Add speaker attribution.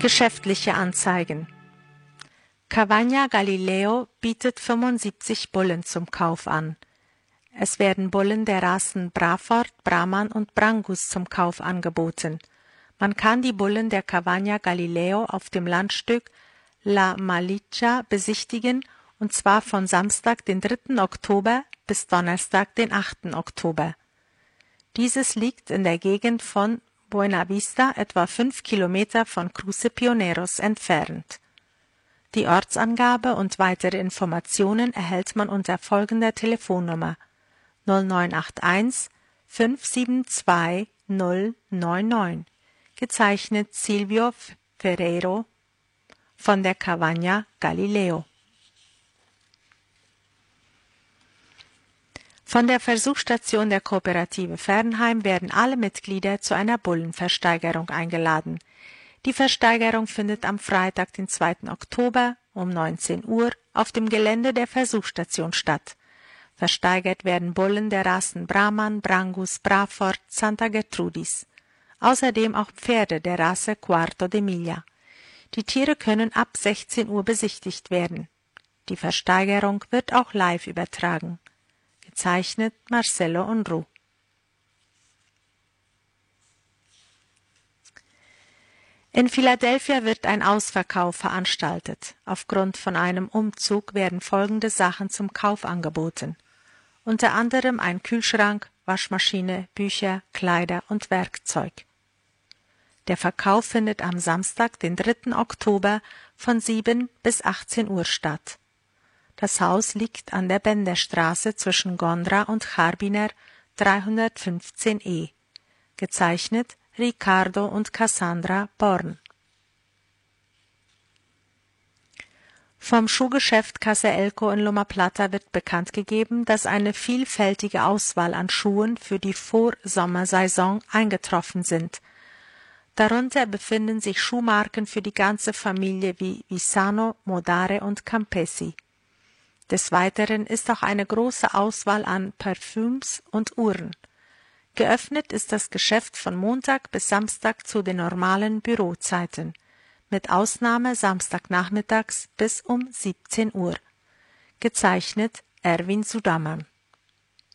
Speaker 1: Geschäftliche Anzeigen. Cavagna Galileo bietet 75 Bullen zum Kauf an. Es werden Bullen der Rassen Braford, Brahman und Brangus zum Kauf angeboten. Man kann die Bullen der Cavagna Galileo auf dem Landstück La Maliccia besichtigen, und zwar von Samstag, den 3. Oktober bis Donnerstag, den 8. Oktober. Dieses liegt in der Gegend von Buenavista, etwa 5 Kilometer von Cruce Pioneros entfernt. Die Ortsangabe und weitere Informationen erhält man unter folgender Telefonnummer 0981 572 099, gezeichnet Silvio Ferreiro von der Cavagna Galileo. Von der Versuchsstation der Kooperative Fernheim werden alle Mitglieder zu einer Bullenversteigerung eingeladen. Die Versteigerung findet am Freitag, den 2. Oktober um 19 Uhr auf dem Gelände der Versuchsstation statt. Versteigert werden Bullen der Rassen Brahman, Brangus, Braford, Santa Gertrudis. Außerdem auch Pferde der Rasse Quarto de Miglia. Die Tiere können ab 16 Uhr besichtigt werden. Die Versteigerung wird auch live übertragen. Gezeichnet Marcelo Unruh. In Philadelphia wird ein Ausverkauf veranstaltet. Aufgrund von einem Umzug werden folgende Sachen zum Kauf angeboten. Unter anderem ein Kühlschrank, Waschmaschine, Bücher, Kleider und Werkzeug. Der Verkauf findet am Samstag, den 3. Oktober von 7 bis 18 Uhr statt. Das Haus liegt an der Benderstraße zwischen Gondra und Charbiner 315e. Gezeichnet Ricardo und Cassandra Born. Vom Schuhgeschäft Casa Elco in Loma Plata wird bekannt gegeben, dass eine vielfältige Auswahl an Schuhen für die Vorsommersaison eingetroffen sind. Darunter befinden sich Schuhmarken für die ganze Familie wie Visano, Modare und Campesi. Des Weiteren ist auch eine große Auswahl an Parfüms und Uhren. Geöffnet ist das Geschäft von Montag bis Samstag zu den normalen Bürozeiten, mit Ausnahme Samstagnachmittags bis um 17 Uhr. Gezeichnet Erwin Sudaman.